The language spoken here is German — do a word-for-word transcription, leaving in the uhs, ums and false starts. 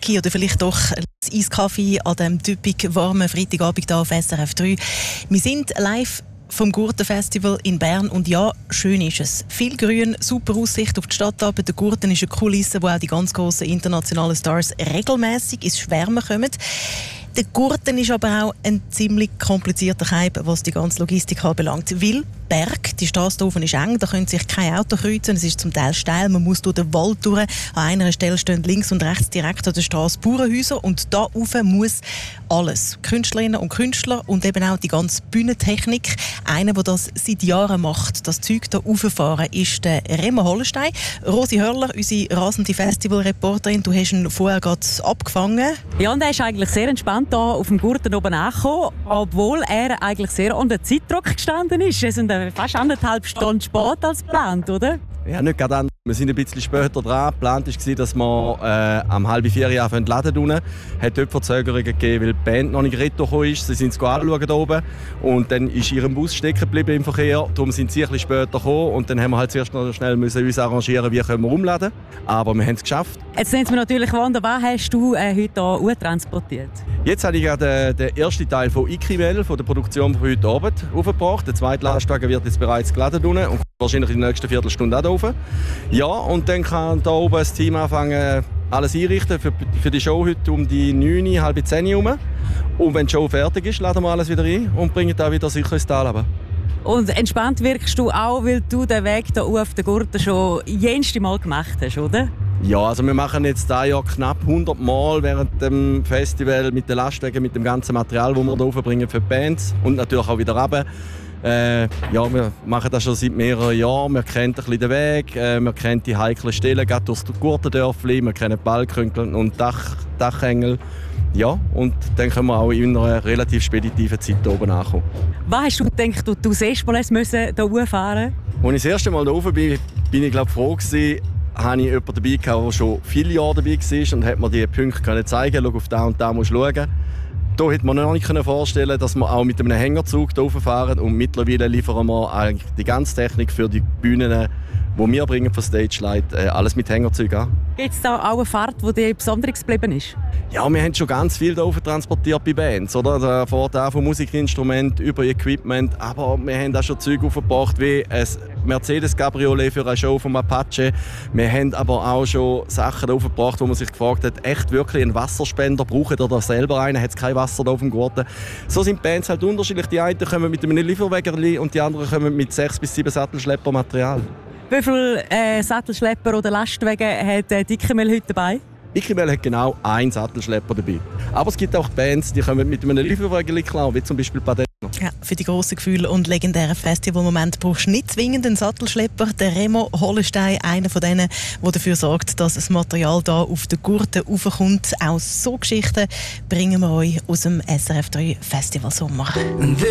Whisky oder vielleicht doch ein Eiskaffee an diesem typisch warmen Freitagabend hier auf S R F drei. Wir sind live vom Gurtenfestival in Bern und ja, schön ist es. Viel Grün, super Aussicht auf die Stadt. Der Gurten ist eine Kulisse, wo auch die ganz grossen internationalen Stars regelmäßig ins Schwärmen kommen. Der Gurten ist aber auch ein ziemlich komplizierter Keib, was die ganze Logistik anbelangt. Weil Berg, die Strasse hier oben ist eng, da können sich kein Auto kreuzen, es ist zum Teil steil, man muss durch den Wald durch. An einer Stelle stehen links und rechts direkt an der Strasse Bauernhäuser und da rauf muss alles. Künstlerinnen und Künstler und eben auch die ganze Bühnentechnik. Einer, der das seit Jahren macht, das Zeug hier rauffahren, ist der Remo Hollenstein. Rosi Hörler, unsere rasende Festivalreporterin, du hast ihn vorher gerade abgefangen. Ja, und er ist eigentlich sehr entspannt hier auf dem Gurten oben angekommen, obwohl er eigentlich sehr unter Zeitdruck gestanden ist. Es sind fast anderthalb Stunden Sport als geplant, oder? Ja, nicht gerade anders. Wir sind ein bisschen später dran. Geplant war, dass wir äh, am halb vier Uhr anfangen laden tun. Es hat dort Verzögerungen gegeben, weil die Band noch nicht retour ist. Sie sind es anschauen hier oben. Und dann ist ihr Bus stecken geblieben im Verkehr. Darum sind sie ein bisschen später gekommen. Und dann haben wir halt zuerst noch schnell müssen uns arrangieren, wie können wir umladen. Aber wir haben es geschafft. Jetzt nimmt es mir natürlich Wunder, was hast du äh, heute hier transportiert? Jetzt habe ich gerade den ersten Teil von Ikrimel, von der Produktion von heute Abend, aufgebracht. Der zweite Lastwagen wird jetzt bereits geladen und wahrscheinlich in der nächsten Viertelstunde auch rauf. Ja, und dann kann da oben das Team anfangen, alles einrichten für, für die Show heute um die neun, halb zehn Uhr. Und wenn die Show fertig ist, laden wir alles wieder ein und bringen da wieder sicher ins Tal runter. Und entspannt wirkst du auch, weil du den Weg hier auf den Gurten schon jenste Mal gemacht hast, oder? Ja, also wir machen jetzt dieses Jahr knapp hundert Mal während dem Festival mit den Lastwagen, mit dem ganzen Material, das wir hier raufbringen für die Bands und natürlich auch wieder runter. Äh, ja, wir machen das schon seit mehreren Jahren. Wir kennen ein bisschen den Weg, äh, wir kennen die heiklen Stellen, gerade durch das Gurtendörfli, wir kennen Ballkrünkel und Dach, Dachengel. Ja, und dann können wir auch in einer relativ speditiven Zeit hier oben ankommen. Was hast du gedacht, du, du siehst mal, hier hochfahren? Als ich das erste Mal hier oben bin, bin ich glaub, froh gewesen, habe ich jemanden dabei gehabt, der schon viele Jahre dabei war und hat mir die Punkte zeigen können. Schau, auf da und da musst du schauen. Da hätte man noch nicht vorstellen, dass wir auch mit einem Hängerzug hier fahren und mittlerweile liefern wir eigentlich die ganze Technik für die Bühnen, die wir bringen von Stage Light, äh, alles mit Hängerzeugen an. Gibt es da auch eine Fahrt, die dir besonders geblieben ist? Ja, wir haben schon ganz viel hier transportiert bei Bands. Oder? Da fährt auch von Musikinstrumenten über Equipment. Aber wir haben auch schon Zeug aufgebracht wie ein Mercedes-Cabriolet für eine Show vom Apache. Wir haben aber auch schon Sachen aufgebracht, wo man sich gefragt hat, echt wirklich einen Wasserspender brauchen oder selber einen, hat es kein Wasser da auf dem Gurten. So sind die Bands halt unterschiedlich. Die einen kommen mit einem Lieferwagen und die anderen kommen mit sechs bis sieben Sattelschlepper Material. Wie viele äh, Sattelschlepper oder Lastwagen hat äh, Ikrimel heute dabei? Ikrimel hat genau einen Sattelschlepper dabei. Aber es gibt auch Bands, die kommen mit einem Lieferwagen klar, wie zum Beispiel Padena. Ja, für die grossen Gefühle und legendären Festivalmomente brauchst du nicht zwingend einen Sattelschlepper. Der Remo Hollenstein, einer von denen, der dafür sorgt, dass das Material hier auf den Gurten raufkommt. Auch so Geschichten bringen wir euch aus dem S R F drei Festival Sommer.